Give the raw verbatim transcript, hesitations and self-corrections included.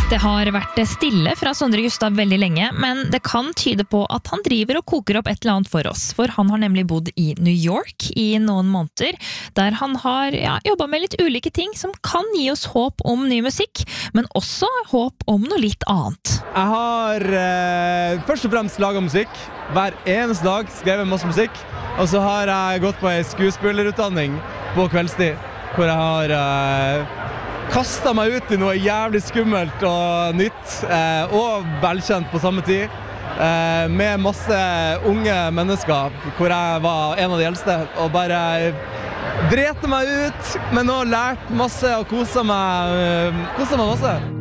Det har vært stille fra Sondre Justad veldig lenge, men det kan tyde på at han driver og koker opp et eller annet for oss, for han har nemlig bodd i New York i noen måneder, der han har ja, jobbet med litt ulike ting som kan gi oss håp om ny musikk, men også håp om noe litt annet. Jeg har eh, først og fremst laget musikk, hver eneste dag skrevet masse musikk, og så har jeg gått på en skuespillerutdanning på kveldstid, hvor jeg har eh, kastet meg ut i noe jævlig skummelt og nytt, eh, og velkjent på samme tid, eh, med masse unge mennesker, hvor jeg var en av de eldste, og bare drete meg ut, men nå lært masse og koset meg, koset meg masse.